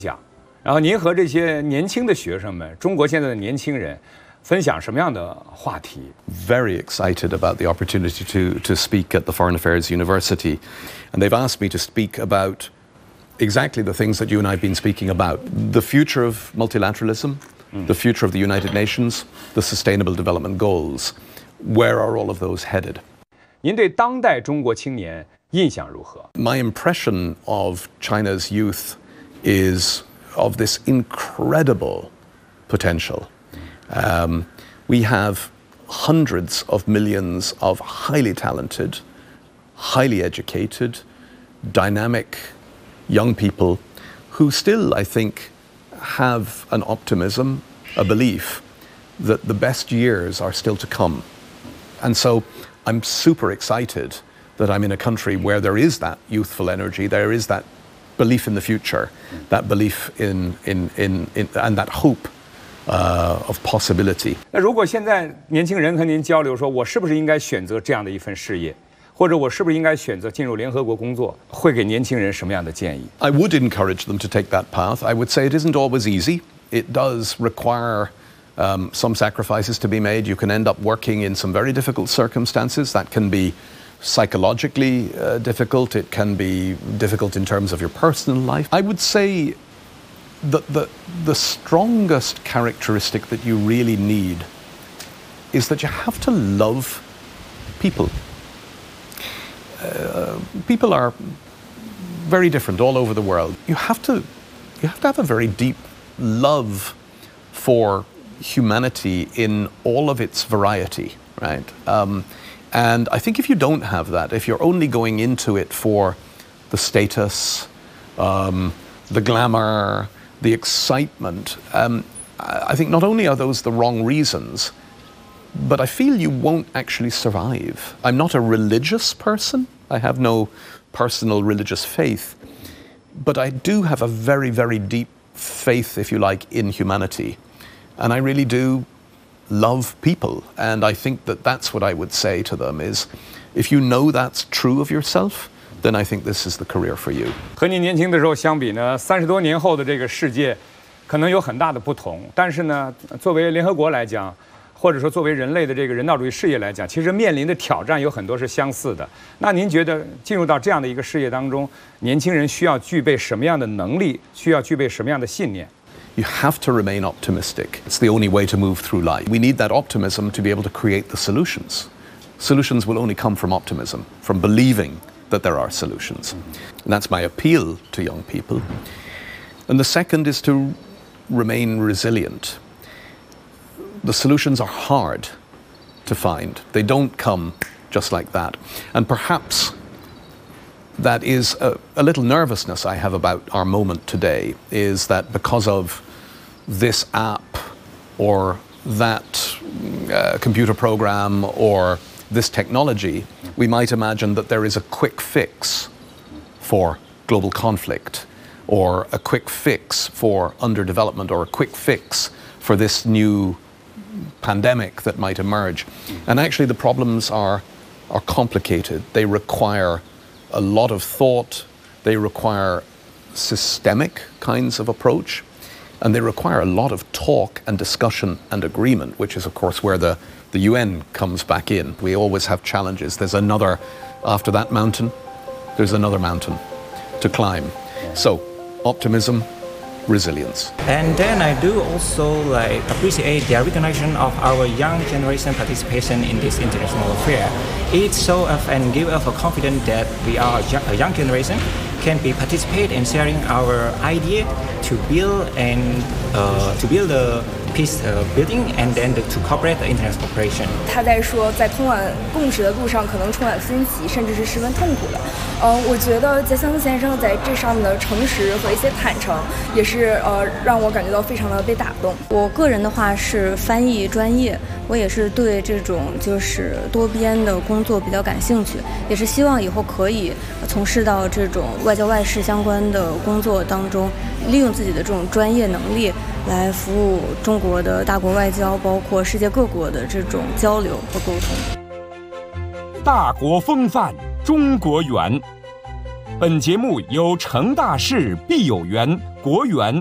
讲，然后您和这些年轻的学生们，中国现在的年轻人，分享什么样的话题 ？Very excited about the opportunity to speak at the Foreign Affairs University, and they've asked me to speak about exactly the things that you and I have been speaking about: the future of multilateralism, the future of the United Nations, the Sustainable Development Goals. Where are all of those headed? 您对当代中国青年印象如何 My impression of China's youth is of this incredible potential. We have hundreds of millions of highly talented, highly educated, dynamic young people who still, I think, have an optimism, a belief that the best years are still to come. And so I'm super excited that I'm in a country where there is that youthful energy, there is that belief in the future, that belief in and that hope of possibility. 那如果现在年轻人和您交流说，我是不是应该选择这样的一份事业，或者我是不是应该选择进入联合国工作，会给年轻人什么样的建议 I would encourage them to take that path. I would say it isn't always easy. It does require some sacrifices to be made. You can end up working in some very difficult circumstances. That can be psychologically difficult. It can be difficult in terms of your personal life. I would say that the strongest characteristic that you really need is that you have to love people. People are very different all over the world. You have to have a very deep love for humanity in all of its variety, right? And I think if you don't have that, if you're only going into it for the status, the glamour, the excitement, I think not only are those the wrong reasons, but I feel you won't actually survive. I'm not a religious person. I have no personal religious faith. But I do have a very, very deep faith, if you like, in humanity. And I really do love people. And I think that that's what I would say to them is, if you know that's true of yourself, then I think this is the career for you. 和您年轻的时候相比呢，30多年后的这个世界，可能有很大的不同。但是呢，作为联合国来讲，或者说作为人类的这个人道主义事业来讲，其实面临的挑战有很多是相似的。那您觉得进入到这样的一个事业当中，年轻人需要具备什么样的能力？需要具备什么样的信念？ You have to remain optimistic. It's the only way to move through life. We need that optimism to be able to create the solutions. Solutions will only come from optimism, from believing that there are solutions. And that's my appeal to young people. And the second is to remain resilient. The solutions are hard to find. They don't come just like that. And perhaps that is a little nervousness I have about our moment today, is that because of this app or that computer program or this technology, we might imagine that there is a quick fix for global conflict, or a quick fix for underdevelopment, or a quick fix for this new pandemic that might emerge. And actually the problems are complicated. They require a lot of thought, they require systemic kinds of approach, and they require a lot of talk and discussion and agreement, which is of course where the UN comes back in. We always have challenges. There's another, after that mountain, there's another mountain to climb. So, optimism, resilience. And then I do also appreciate the recognition of our young generation participation in this international affair. It shows us and gives us a confidence that we are a young generation can be participate in sharing our idea to build the peace building and then to cooperate the international cooperation. 他在说，在通往共识的路上可能充满分歧，甚至是十分痛苦的。我觉得杰森先生在这上面的诚实和一些坦诚，也是让我感觉到非常的被打动。 我个人的话是翻译专业，我也是对这种就是多边的工作比较感兴趣，也是希望以后可以从事到这种外交外事相关的工作当中，利用自己的这种专业能力来服务中国的大国外交，包括世界各国的这种交流和沟通。 大国风范，中国圆。本节目由成大事必有缘国援